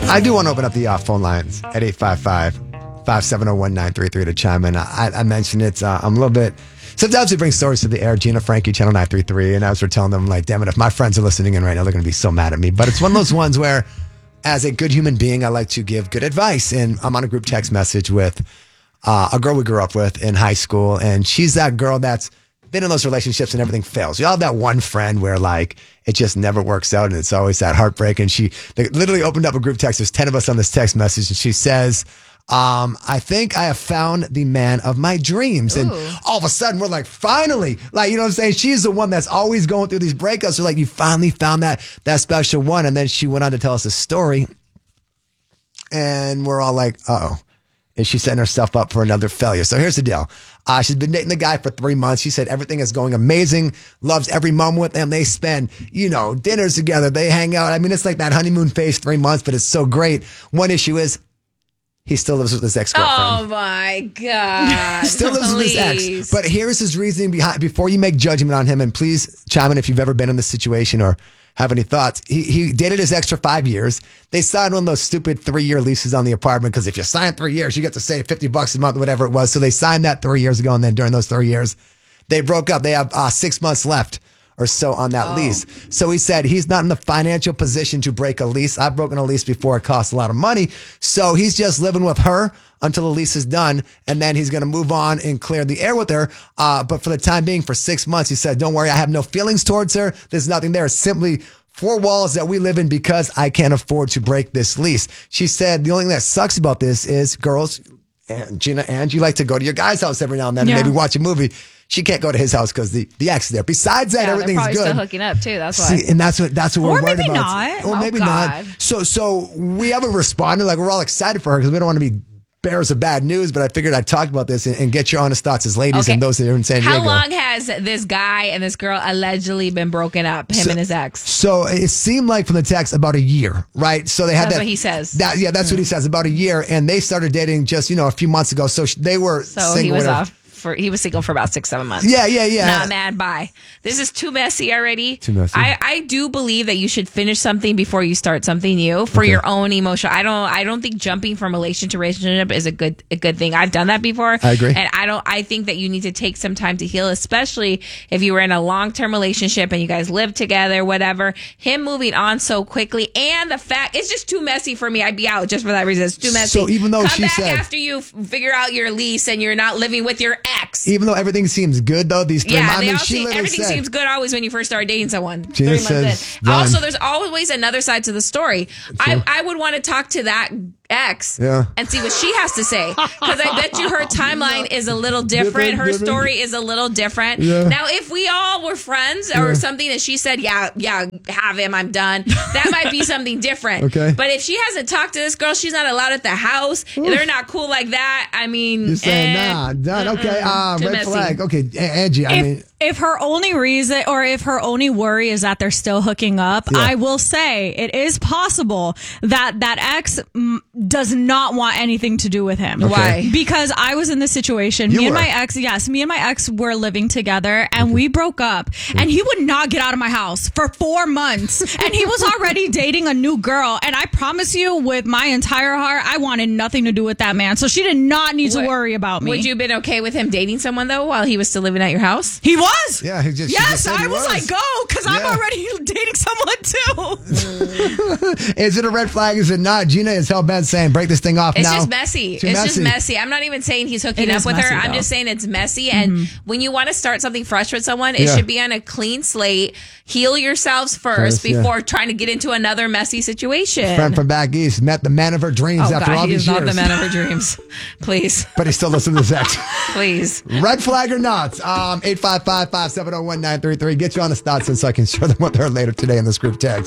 I do want to open up the phone lines at 855-570-1933 to chime in. I mentioned it. I'm a little bit... Sometimes we bring stories to the air. Gina, Frankie, Channel 933, and as we're telling them, like, damn it, if my friends are listening in right now, they're going to be so mad at me. But it's one of those ones where, as a good human being, I like to give good advice. And I'm on a group text message with a girl we grew up with in high school, and she's that girl that's been in those relationships and everything fails. You all have that one friend where, like, it just never works out, and it's always that heartbreak. And they literally opened up a group text. There's 10 of us on this text message, and she says... I think I have found the man of my dreams. And all of a sudden we're like, finally, like, you know what I'm saying? She's the one that's always going through these breakups. So like, you finally found that special one. And then she went on to tell us a story and we're all like, uh-oh. Is she setting herself up for another failure? So here's the deal. She's been dating the guy for 3 months. She said everything is going amazing, loves every moment with him. They spend, dinners together. They hang out. I mean, it's like that honeymoon phase, 3 months, but it's so great. One issue is, he still lives with his ex-girlfriend. Oh, my God. Still lives with his ex. But here's his reasoning behind, before you make judgment on him, and please chime in if you've ever been in this situation or have any thoughts. He dated his ex for 5 years. They signed one of those stupid 3-year leases on the apartment because if you sign 3 years, you get to save $50 a month, whatever it was. So they signed that 3 years ago, and then during those 3 years, they broke up. They have 6 months left or so on that lease. So he said he's not in the financial position to break a lease. I've broken a lease before. It costs a lot of money. So he's just living with her until the lease is done. And then he's going to move on and clear the air with her. But for the time being, for 6 months, he said, don't worry, I have no feelings towards her. There's nothing there. It's simply 4 walls that we live in because I can't afford to break this lease. She said the only thing that sucks about this is, girls, and Gina, and you like to go to your guy's house every now and then and maybe watch a movie. She can't go to his house because the ex is there. Besides that, everything's good. They're probably still hooking up too. That's why. See, and that's what we're worried about. Not. Or maybe not. So we haven't responded. Like, we're all excited for her because we don't want to be bearers of bad news. But I figured I'd talk about this and get your honest thoughts as ladies and those that are in San Diego. How long has this guy and this girl allegedly been broken up? Him and his ex. So it seemed like from the text about a year, right? So they had that's what he says. That's what he says, about a year, and they started dating just a few months ago. So they were single. He was off. He was single for about 6-7 months. Yeah. Not mad. Bye. This is too messy already. Too messy. I do believe that you should finish something before you start something new for your own emotion. I don't think jumping from relationship to relationship is a good thing. I've done that before. I agree. And I think that you need to take some time to heal, especially if you were in a long-term relationship and you guys live together, whatever. Him moving on so quickly, and the fact it's just too messy for me. I'd be out just for that reason. It's too messy. So even though Come she back said after you figure out your lease and you're not living with your ex. Even though everything seems good, though, these 3 months. Everything seems good always when you first start dating someone. Gina 3 months says, in. Also, there's always another side to the story. I would want to talk to that ex and see what she has to say, because I bet you her timeline is a little different. Her story is a little different. Now, if we all were friends or something and she said, yeah, have him, I'm done, that might be something different. Okay. But if she hasn't talked to this girl, she's not allowed at the house, they're not cool like that, I mean, you're saying nah, done. Okay, red messy. flag. Okay, Angie, if her only reason or if her only worry is that they're still hooking up, I will say it is possible that ex does not want anything to do with him. Okay. Why? Because I was in this situation. Me and my ex were living together and we broke up, and he would not get out of my house for 4 months, and he was already dating a new girl, and I promise you with my entire heart I wanted nothing to do with that man, so she did not need to worry about me. Would you have been okay with him dating someone though while he was still living at your house? He was. Yeah, he just, yes, I was like, go, because I'm already dating someone too. Is it a red flag? Is it not? Gina is hell bent saying break this thing off now. It's just messy. Just messy. I'm not even saying he's hooking up with her. I'm just saying it's messy. And when you want to start something fresh with someone, it should be on a clean slate. Heal yourselves first before trying to get into another messy situation. Friend from back east met the man of her dreams after all these years. He is not the man of her dreams. Please. But he still listens to sex. Please. Red flag or not? 855-570-1933. Get you on the thoughts so I can share them with her later today in this group text.